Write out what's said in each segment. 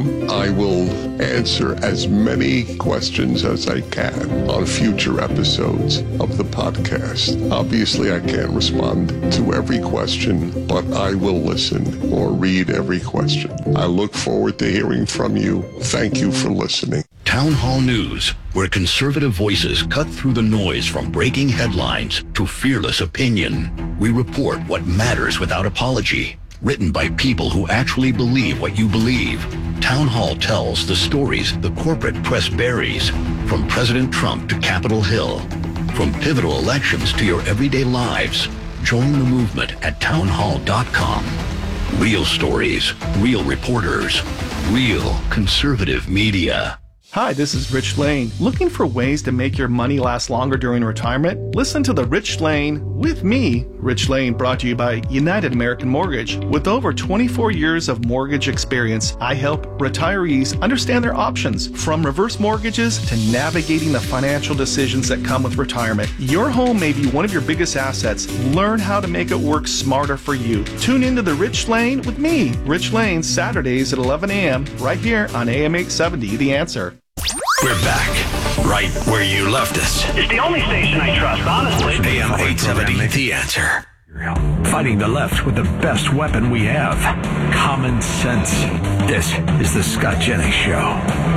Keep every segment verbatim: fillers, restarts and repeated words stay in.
com. I will answer as many questions as I can on future episodes of the podcast. Obviously, I can't respond to every question, but I will listen or read every question. I look forward to hearing from you. Thank you for listening. Town Hall News, where conservative voices cut through the noise from breaking headlines to fearless opinion. We report what matters without apology. Written by people who actually believe what you believe. Town Hall tells the stories the corporate press buries, from President Trump to Capitol Hill, from pivotal elections to your everyday lives. Join the movement at town hall dot com. Real stories, real reporters, real conservative media. Hi, this is Rich Lane. Looking for ways to make your money last longer during retirement? Listen to The Rich Lane with me, Rich Lane, brought to you by United American Mortgage. With over twenty-four years of mortgage experience, I help retirees understand their options, from reverse mortgages to navigating the financial decisions that come with retirement. Your home may be one of your biggest assets. Learn how to make it work smarter for you. Tune into The Rich Lane with me, Rich Lane, Saturdays at eleven a.m. right here on A M eight seventy, The Answer. We're back, right where you left us. It's the only station I trust, honestly. A M eight seventy, The Answer. Fighting the left with the best weapon we have, common sense. This is the Scott Jennings Show.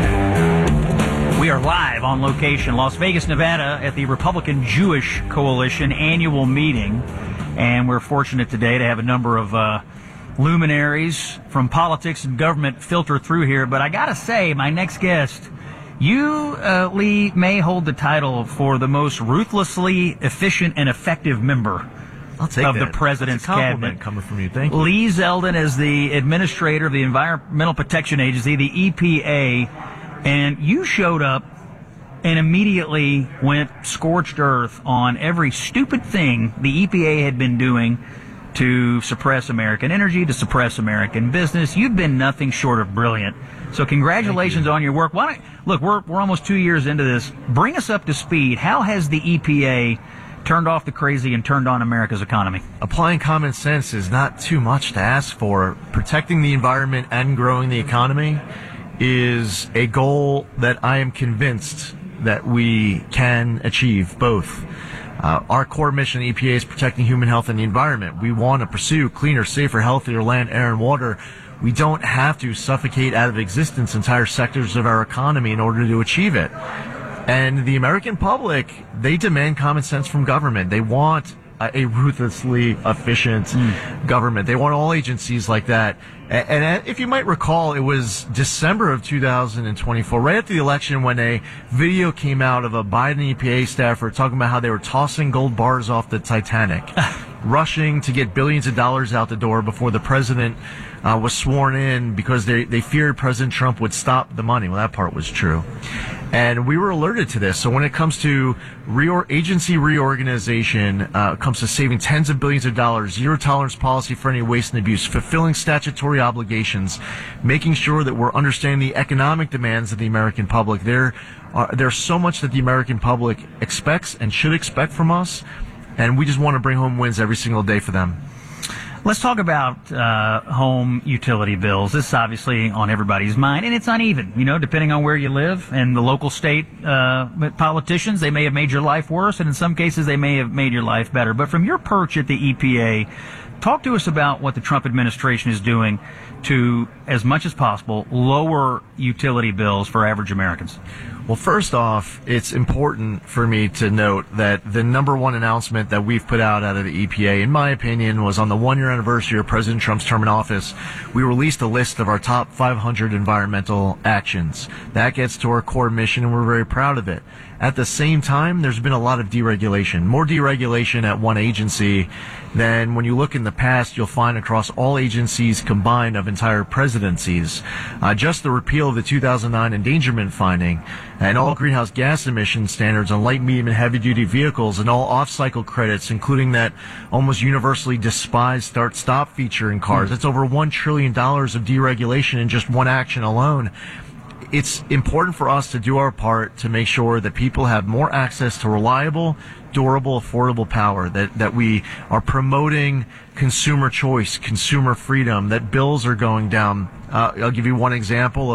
We are live on location, Las Vegas, Nevada, at the Republican Jewish Coalition annual meeting. And we're fortunate today to have a number of uh, luminaries from politics and government filter through here. But I got to say, my next guest... You, uh, Lee, may hold the title for the most ruthlessly efficient and effective member I'll take of that. the president's That's a compliment cabinet. coming from you. Thank you. Lee Zeldin is the administrator of the Environmental Protection Agency, the E P A, and you showed up and immediately went scorched earth on every stupid thing the E P A had been doing to suppress American energy, to suppress American business. You've been nothing short of brilliant. So congratulations you. on your work. Why don't, look, we're we're almost two years into this. Bring us up to speed. How has the E P A turned off the crazy and turned on America's economy? Applying common sense is not too much to ask for. Protecting the environment and growing the economy is a goal that I am convinced that we can achieve both. Uh, our core mission at E P A is protecting human health and the environment. We want to pursue cleaner, safer, healthier land, air, and water. We don't have to suffocate out of existence entire sectors of our economy in order to achieve it. And the American public, they demand common sense from government. They want a, a ruthlessly efficient mm. government. They want all agencies like that. And, and if you might recall, it was December of two thousand twenty-four, right after the election, when a video came out of a Biden E P A staffer talking about how they were tossing gold bars off the Titanic, rushing to get billions of dollars out the door before the president uh, was sworn in because they, they feared President Trump would stop the money. Well, that part was true. And we were alerted to this. So when it comes to reor- agency reorganization, uh, it comes to saving tens of billions of dollars, zero tolerance policy for any waste and abuse, fulfilling statutory obligations, making sure that we're understanding the economic demands of the American public. There are, there's so much that the American public expects and should expect from us, and we just want to bring home wins every single day for them. Let's talk about uh, home utility bills. This is obviously on everybody's mind, and it's uneven, you know, depending on where you live. And the local state uh, politicians, they may have made your life worse, and in some cases they may have made your life better. But from your perch at the E P A, talk to us about what the Trump administration is doing to, as much as possible, lower utility bills for average Americans. Well, first off, it's important for me to note that the number one announcement that we've put out out of the E P A, in my opinion, was on the one-year anniversary of President Trump's term in office. We released a list of our top five hundred environmental actions. That gets to our core mission, and we're very proud of it. At the same time, there's been a lot of deregulation. More deregulation at one agency than when you look in the past, you'll find across all agencies combined of entire presidencies. Uh, just the repeal of the two thousand nine endangerment finding and all greenhouse gas emission standards on light, medium, and heavy-duty vehicles and all off-cycle credits, including that almost universally despised start-stop feature in cars. That's over one trillion dollars of deregulation in just one action alone. It's important for us to do our part to make sure that people have more access to reliable, durable, affordable power, that, that we are promoting consumer choice, consumer freedom, that bills are going down. Uh, I'll give you one example.